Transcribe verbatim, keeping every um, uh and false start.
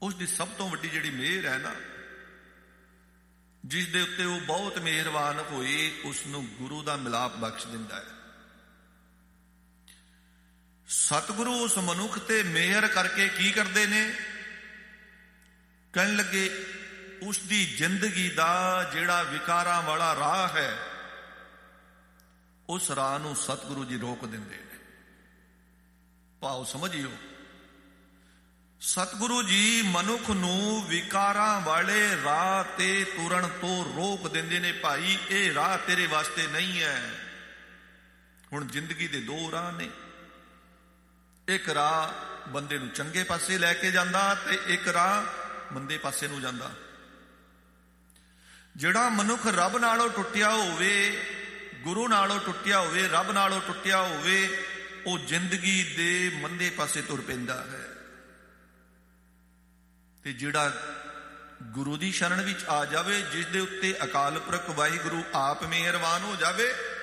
ਉਸ ਦੀ ਸਭ ਤੋਂ ਵੱਡੀ ਜਿਹੜੀ ਮਿਹਰ ਹੈ ਨਾ, ਜਿਸ ਦੇ ਉੱਤੇ ਉਹ ਬਹੁਤ ਮਿਹਰਬਾਨ ਹੋਏ, ਉਸ ਨੂੰ ਗੁਰੂ ਦਾ ਮਿਲਾਪ ਬਖਸ਼ ਦਿੰਦਾ ਹੈ। ਸਤਿਗੁਰੂ ਉਸ ਮਨੁੱਖ ਤੇ ਮਿਹਰ ਕਰਕੇ ਕੀ ਕਰਦੇ ਨੇ? ਕਹਿਣ ਲੱਗੇ ਉਸ ਦੀ ਜ਼ਿੰਦਗੀ ਦਾ ਜਿਹੜਾ ਵਿਕਾਰਾਂ ਵਾਲਾ ਰਾਹ ਹੈ, ਉਸ ਰਾਹ ਨੂੰ ਸਤਿਗੁਰੂ ਜੀ ਰੋਕ ਦਿੰਦੇ ਨੇ। ਭਾਵ ਸਮਝਿਓ, ਸਤਿਗੁਰੂ ਜੀ ਮਨੁੱਖ ਨੂੰ ਵਿਕਾਰਾਂ ਵਾਲੇ ਰਾਹ ਤੇ ਤੁਰਨ ਤੋਂ ਰੋਕ ਦਿੰਦੇ ਨੇ। ਭਾਈ ਇਹ ਰਾਹ ਤੇਰੇ ਵਾਸਤੇ ਨਹੀਂ ਹੈ। ਹੁਣ ਜ਼ਿੰਦਗੀ ਦੇ ਦੋ ਰਾਹ ਨੇ, ਇੱਕ ਰਾਹ ਬੰਦੇ ਨੂੰ ਚੰਗੇ ਪਾਸੇ ਲੈ ਕੇ ਜਾਂਦਾ ਤੇ ਇੱਕ ਰਾਹ ਮੰਦੇ ਪਾਸੇ ਨੂੰ ਜਾਂਦਾ। ਜਿਹੜਾ ਮਨੁੱਖ ਰੱਬ ਨਾਲੋਂ ਟੁੱਟਿਆ ਹੋਵੇ, ਗੁਰੂ ਨਾਲੋਂ ਟੁੱਟਿਆ ਹੋਵੇ, ਰੱਬ ਨਾਲੋਂ ਟੁੱਟਿਆ ਹੋਵੇ, ਉਹ ਜ਼ਿੰਦਗੀ ਦੇ ਮੰਦੇ ਪਾਸੇ ਤੁਰ ਪੈਂਦਾ ਹੈ। ਤੇ ਜਿਹੜਾ ਗੁਰੂ ਦੀ ਸ਼ਰਨ ਵਿੱਚ ਆ ਜਾਵੇ, ਜਿਸ ਦੇ ਉੱਤੇ ਅਕਾਲ ਪੁਰਖ ਵਾਹਿਗੁਰੂ ਆਪ ਮਿਹਰਬਾਨ ਹੋ ਜਾਵੇ,